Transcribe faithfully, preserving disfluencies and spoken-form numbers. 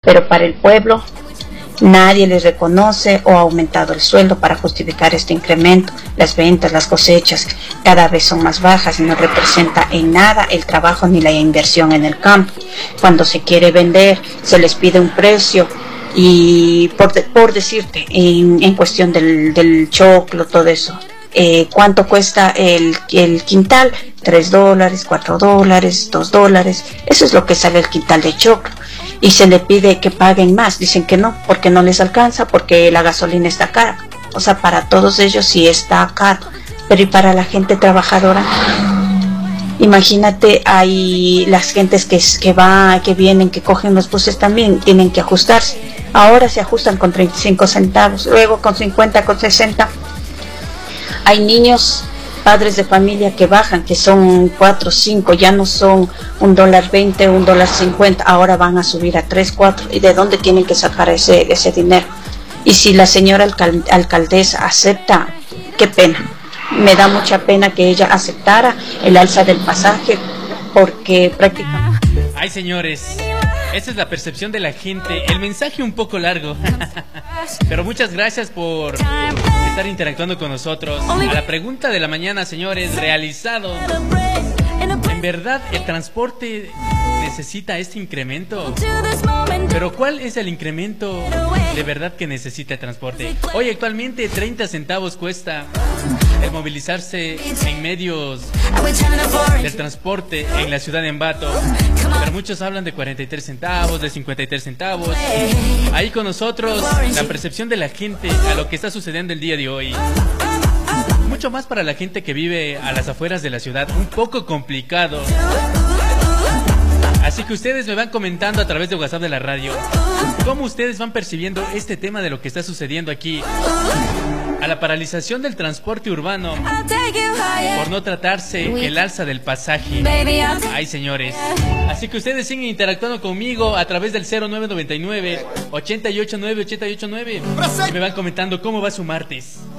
pero para el pueblo nadie les reconoce o ha aumentado el sueldo para justificar este incremento. Las ventas, las cosechas cada vez son más bajas y no representa en nada el trabajo ni la inversión en el campo. Cuando se quiere vender se les pide un precio y por, de, por decirte en, en cuestión del, del choclo, todo eso, eh, ¿cuánto cuesta el, el quintal? Tres dólares, cuatro dólares, dos dólares, eso es lo que sale el quintal de choclo. Y se le pide que paguen más, dicen que no, porque no les alcanza, porque la gasolina está cara. O sea, para todos ellos sí está caro, pero ¿y para la gente trabajadora? Imagínate, hay las gentes que, que va, que vienen, que cogen los buses también, tienen que ajustarse. Ahora se ajustan con treinta y cinco centavos, luego con cincuenta, con sesenta. Hay niños, padres de familia que bajan, que son cuatro, cinco, ya no son un dólar veinte, un dólar cincuenta, ahora van a subir a tres, cuatro. ¿Y de dónde tienen que sacar ese, ese dinero? Y si la señora alcal, alcaldesa acepta, qué pena, me da mucha pena que ella aceptara el alza del pasaje, porque prácticamente... Ay, señores, esa es la percepción de la gente, el mensaje un poco largo, pero muchas gracias por estar interactuando con nosotros. A la pregunta de la mañana, señores, realizado, ¿en verdad el transporte necesita este incremento? Pero ¿cuál es el incremento de verdad que necesita el transporte? Hoy actualmente treinta centavos cuesta el movilizarse en medios del transporte en la ciudad de Ambato, pero muchos hablan de cuarenta y tres centavos, de cincuenta y tres centavos. Ahí con nosotros la percepción de la gente a lo que está sucediendo el día de hoy. Mucho más para la gente que vive a las afueras de la ciudad, un poco complicado. Así que ustedes me van comentando a través de WhatsApp de la radio cómo ustedes van percibiendo este tema de lo que está sucediendo aquí, a la paralización del transporte urbano por no tratarse el alza del pasaje. Ay, señores. Así que ustedes siguen interactuando conmigo a través del cero nueve nueve nueve, ochenta y ocho nueve, ochenta y ocho nueve y me van comentando cómo va su martes.